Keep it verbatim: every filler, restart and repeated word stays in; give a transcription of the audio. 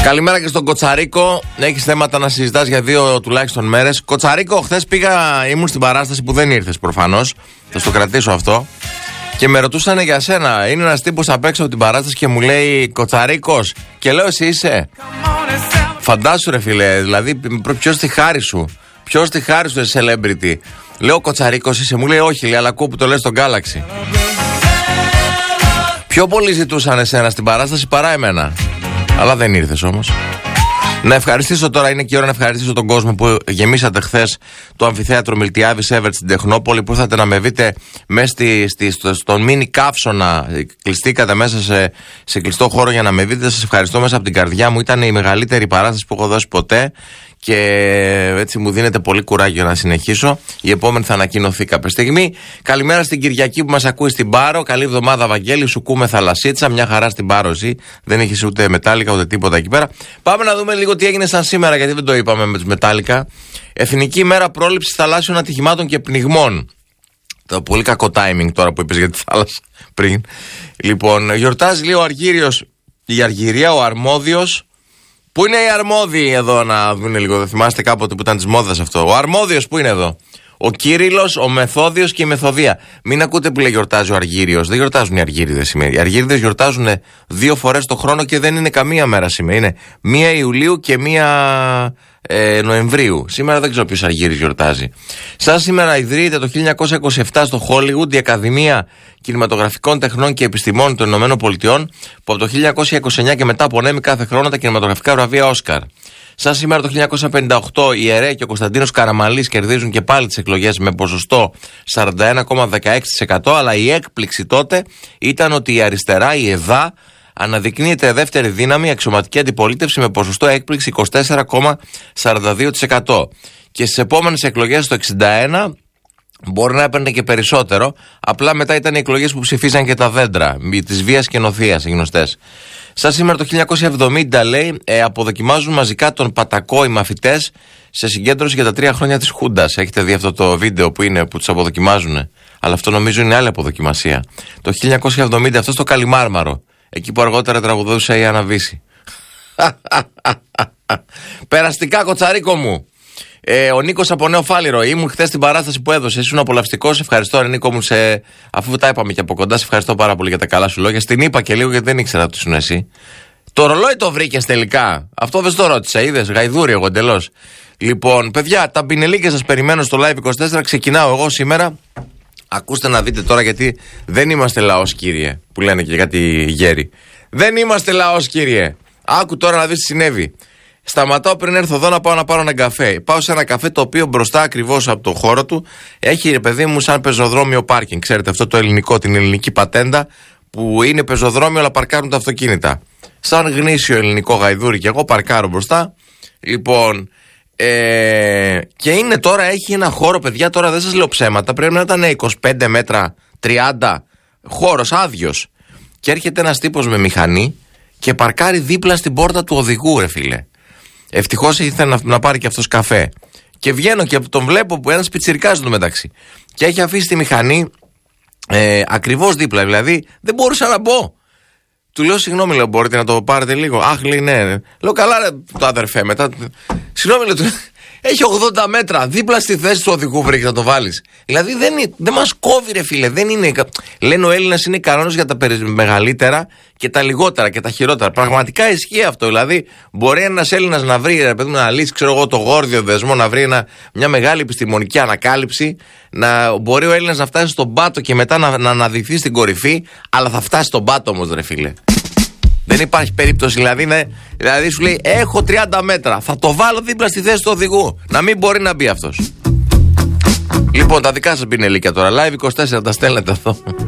Καλημέρα και στον Κοτσαρίκο. Έχεις θέματα να συζητάς για δύο τουλάχιστον μέρες. Κοτσαρίκο, χθες πήγα, ήμουν στην παράσταση που δεν ήρθες προφανώς. Θα στο κρατήσω αυτό. Και με ρωτούσανε για σένα. Είναι ένας τύπος απ' έξω από την παράσταση και μου λέει Κοτσαρίκος. Και λέω, εσύ είσαι. Φαντάσου ρε φίλε, δηλαδή ποιος τη χάρη σου. Ποιος τη χάρη σου, celebrity. Λέω Κοτσαρίκος είσαι, μου λέει όχι, λέει, αλλά ακούω που το λες στον Galaxy. Πιο πολύ ζητούσαν εσένα στην παράσταση παρά εμένα. Αλλά δεν ήρθες όμως. Να ευχαριστήσω τώρα, είναι και η ώρα να ευχαριστήσω τον κόσμο που γεμίσατε χθες το αμφιθέατρο Μιλτιάδης Εύερτ στην Τεχνόπολη, που ήρθατε να με δείτε μέσα στη, στη, στο, στον μίνι καύσωνα. Κλειστήκατε μέσα σε, σε κλειστό χώρο για να με δείτε. Σας ευχαριστώ μέσα από την καρδιά μου. Ήταν η μεγαλύτερη παράσταση που έχω δώσει ποτέ. Και έτσι μου δίνεται πολύ κουράγιο να συνεχίσω. Η επόμενη θα ανακοινωθεί κάποια στιγμή. Καλημέρα στην Κυριακή που μας ακούει στην Πάρο. Καλή εβδομάδα, Βαγγέλη. Σου κούμε θαλασσίτσα. Μια χαρά στην Πάρο, εσύ. Δεν έχεις ούτε μετάλλικα ούτε τίποτα εκεί πέρα. Πάμε να δούμε λίγο τι έγινε σαν σήμερα, γιατί δεν το είπαμε με τους μετάλλικα. Εθνική ημέρα πρόληψης θαλάσσιων ατυχημάτων και πνιγμών. Το πολύ κακό timing τώρα που είπες για τη θάλασσα πριν. Λοιπόν, γιορτάζει λίγο ο Αργύριος, η Αργυρία, ο Αρμόδιος. Πού είναι οι αρμόδιοι εδώ να δουν λίγο, δεν θυμάστε κάποτε που ήταν της μόδας αυτό. Ο Αρμόδιος που είναι εδώ. Ο Κύριλλος, ο Μεθόδιος και η Μεθοδία. Μην ακούτε που λέει γιορτάζει ο Αργύριος. Δεν γιορτάζουν οι Αργύριδες σήμερα. Οι Αργύριδες γιορτάζουν δύο φορές το χρόνο και δεν είναι καμία μέρα σήμερα. Είναι μία Ιουλίου και μία ε, Νοεμβρίου. Σήμερα δεν ξέρω ποιος Αργύρης γιορτάζει. Σαν σήμερα ιδρύεται το χίλια εννιακόσια είκοσι επτά στο Χόλιγουντ η Ακαδημία Κινηματογραφικών Τεχνών και Επιστημών των Ηνωμένων Πολιτειών, που από το χίλια εννιακόσια είκοσι εννιά και μετά απονέμει κάθε χρόνο τα κινηματογραφικά βραβεία Όσκαρ. Σαν σήμερα το χίλια εννιακόσια πενήντα οκτώ η Ιερέα και ο Κωνσταντίνος Καραμαλής κερδίζουν και πάλι τις εκλογές με ποσοστό σαράντα ένα κόμμα δεκαέξι τοις εκατό, αλλά η έκπληξη τότε ήταν ότι η αριστερά, η ΕΔΑ, αναδεικνύεται δεύτερη δύναμη αξιωματική αντιπολίτευση με ποσοστό έκπληξη είκοσι τέσσερα κόμμα σαράντα δύο τοις εκατό. Και στις επόμενες εκλογές το εξήντα ένα μπορεί να έπαιρνε και περισσότερο, απλά μετά ήταν οι εκλογές που ψηφίζαν και τα δέντρα, της βίας και νοθείας, οι γνωστές. Σαν σήμερα το χίλια εννιακόσια εβδομήντα λέει, ε, αποδοκιμάζουν μαζικά τον Πατακό οι μαθητές σε συγκέντρωση για τα τρία χρόνια της Χούντας. Έχετε δει αυτό το βίντεο που είναι που τους αποδοκιμάζουν? Αλλά αυτό νομίζω είναι άλλη αποδοκιμασία. Το χίλια εννιακόσια εβδομήντα αυτό στο Καλιμάρμαρο, εκεί που αργότερα τραγουδούσε η Άννα Βύση. Περαστικά, Κοτσαρίκο μου. Ε, ο Νίκος από Νέο Φάληρο. Ήμουν χθες στην παράσταση που έδωσε. Ήσουν απολαυστικός. Ευχαριστώ, ρε Νίκο μου. Σε... Αφού τα είπαμε και από κοντά, σε ευχαριστώ πάρα πολύ για τα καλά σου λόγια. Στην είπα και λίγο γιατί δεν ήξερα ότι ήσουν εσύ. Το ρολόι το βρήκες τελικά? Αυτό δεν στο ρώτησα. Είδες, γαϊδούρι εγώ εντελώς. Λοιπόν, παιδιά, τα πινελίκια σας περιμένω στο Live είκοσι τέσσερα. Ξεκινάω εγώ σήμερα. Ακούστε να δείτε τώρα, γιατί δεν είμαστε λαός, κύριε. Που λένε και κάτι γέροι. Δεν είμαστε λαός, κύριε. Άκου τώρα να δεις τι συνέβη. Σταματάω πριν έρθω εδώ να πάω να πάρω ένα καφέ. Πάω σε ένα καφέ το οποίο μπροστά ακριβώς από το χώρο του έχει, ρε παιδί μου, σαν πεζοδρόμιο πάρκινγκ. Ξέρετε αυτό το ελληνικό, την ελληνική πατέντα που είναι πεζοδρόμιο αλλά παρκάρουν τα αυτοκίνητα. Σαν γνήσιο ελληνικό γαϊδούρι και εγώ παρκάρω μπροστά. Λοιπόν, ε, και είναι τώρα, έχει ένα χώρο, παιδιά, τώρα δεν σας λέω ψέματα. Πρέπει να ήταν είκοσι πέντε μέτρα, τριάντα, χώρος άδειος. Και έρχεται ένας τύπος με μηχανή και παρκάρει δίπλα στην πόρτα του οδηγού, ρε φίλε. Ευτυχώς ήθελε να, να πάρει και αυτός καφέ. Και βγαίνω και τον βλέπω που ένας πιτσιρικάς του μεταξύ. Και έχει αφήσει τη μηχανή ε, ακριβώς δίπλα. Δηλαδή δεν μπορούσα να μπω. Του λέω, συγγνώμη, λέω, μπορείτε να το πάρετε λίγο? Αχ, λέει, ναι. Λέω, καλά, ρε, το αδερφέ, μετά. Συγγνώμη, λέω, έχει ογδόντα μέτρα. Δίπλα στη θέση του οδηγού βρήκε να το βάλεις. Δηλαδή δεν, δεν μας κόβει, ρε φίλε. Δεν είναι. Λένε ο Έλληνας είναι ικανός για τα μεγαλύτερα και τα λιγότερα και τα χειρότερα. Πραγματικά ισχύει αυτό. Δηλαδή, μπορεί ένας Έλληνας να βρει, ρε παιδί μου, να λύσει, ξέρω εγώ, το γόρδιο δεσμό, να βρει ένα, μια μεγάλη επιστημονική ανακάλυψη. Να, μπορεί ο Έλληνας να φτάσει στον πάτο και μετά να, να αναδειχθεί στην κορυφή, αλλά θα φτάσει στον πάτο όμως, ρε φίλε. Δεν υπάρχει περίπτωση, δηλαδή, ναι, δηλαδή σου λέει έχω τριάντα μέτρα, θα το βάλω δίπλα στη θέση του οδηγού, να μην μπορεί να μπει αυτός. Λοιπόν, τα δικά σας πινελίκια τώρα, Live είκοσι τέσσερα τα στέλνετε αυτό.